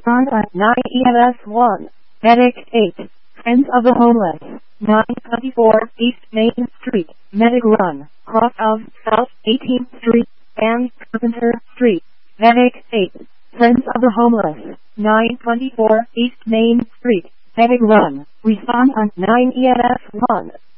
Respond on 9 EMS1. Medic 8. Friends of the Homeless. 924 East Main Street. Medic Run. Cross of South 18th Street and Carpenter Street. Medic 8. Friends of the Homeless. 924 East Main Street. Medic Run. Respond on 9 EMS1.